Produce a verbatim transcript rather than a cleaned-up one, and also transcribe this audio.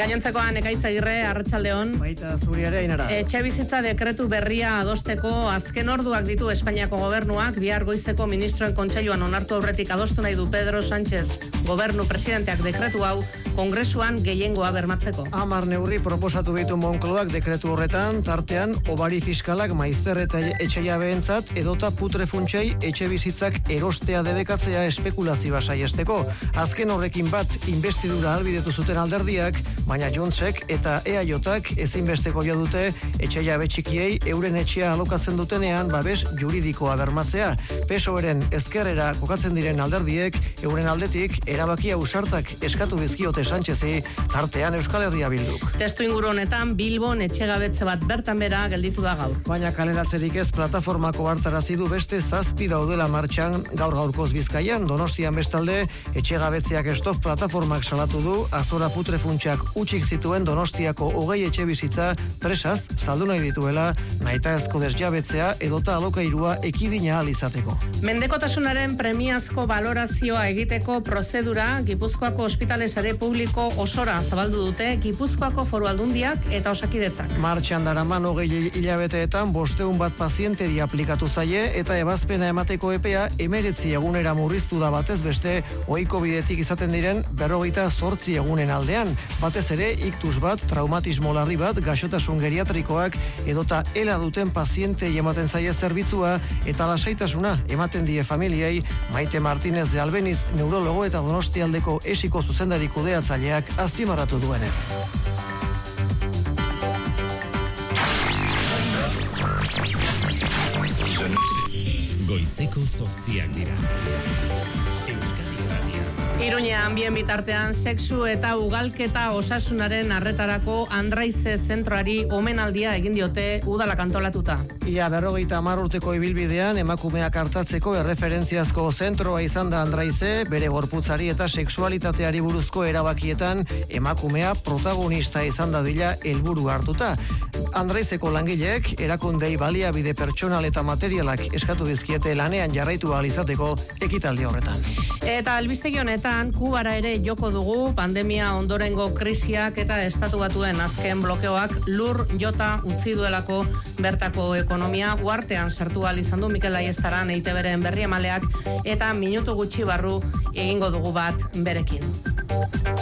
Gainontzekoan Ekaitz Agirre, arratsaldeon. Baita zuri ere inara. Etxebizitza dekretu berria adosteko azken orduak ditu Espainiako gobernuak, bihar goizeko ministroen kontseiluan onartu aurretik adostu nahi du Pedro Sánchez gobernu presidenteak dekretu hau Kongresuan gehiengoa bermatzeko. Hamar neurri proposatu ditu Moncloak dekretu horretan, tartean obari fiskalak maizter eta etxeabeentzat edota putre funtsei etxebizitzak erostea debekatzea espekulazioa saiesteko. Azken horrekin bat investidura albidetu zuten alderdiak, baina Juntsek eta E A J-ak ezinbesteko jo dute etxeabe txikiei euren etxea alokatzen dutenean babes juridikoa bermatzea. P S O-eren ezkerrera kokatzen diren alderdiek euren aldetik erabakia ausartak eskatu bizkiote Sánchezi, tartean Euskal Herria Bilduk. Testu inguru honetan Bilbon etxegabetze bat bertan bera gelditu da gaur. Baina kaleratzerik ez plataformako hartarazi du beste zazpi daudela martxan gaur gaurkoz Bizkaian. Donostian bestalde etxegabetzeak stop plataformak salatu du Azora putre funtsak utxik zituen Donostiako hogei etxe bizitza presaz saldu nahi dituela, nahitaezko desjabetzea edota alokairua ekidina alizateko. Mendekotasunaren premiazko balorazioa egiteko prozedura Gipuzkoako ospitale sare publiko osora zabaldu dute Gipuzkoako Foru Aldundiak eta Osakidetzak. Martxan daraman hogei hilabeteetan bosteun bat pazienteri aplikatu zaie eta ebazpena emateko epea emeretzi egunera murriztu da batez beste ohiko bidetik izaten diren berrogeita zortzi egunen aldean. Batez ere iktus bat, traumatismo larri bat, gaixotasun geriatrikoak edota ela duten pazientei ematen zaie zerbitzua eta lasaitasuna ematen die familiei. Maite Martínez de Albeniz, neurologo eta Donostialdeko esiko zuzendari kudeatzaileak azpimarratu duenez. Goizeko zortziak dira. Euskadi Irratia. Iruñean bien bitartean sexu eta ugalketa osasunaren arretarako Andraize zentroari omenaldia egin diote udalak antolatuta. Ia berrogeita hamar urteko ibilbidean emakumeak hartatzeko erreferentziazko zentroa izan da Andraize, bere gorputzari eta sexualitateari buruzko erabakietan emakumea protagonista izan dadila helburu hartuta. Andraizeko langileek erakundei baliabide pertsonal eta materialak eskatu dizkiete lanean jarraitu ahal izateko ekitaldi horretan. Eta albistegi honetan Kubara ere joko dugu, pandemia ondorengo krisiak eta estatu batuen azken blokeoak lur jota utzi duelako bertako ekonomia uartean sartu ahal izan du Mikel Aiestaran E I Te Beren berri emaleak eta minutu gutxi barru egingo dugu bat berekin.